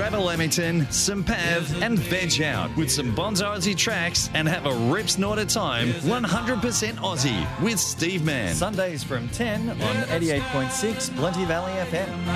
grab a Lamington, some Pav, and veg out with some Bonzo Aussie tracks and have a rip snort of time 100% Aussie with Steve Mann. Sundays from 10 on 88.6 Plenty Valley FM.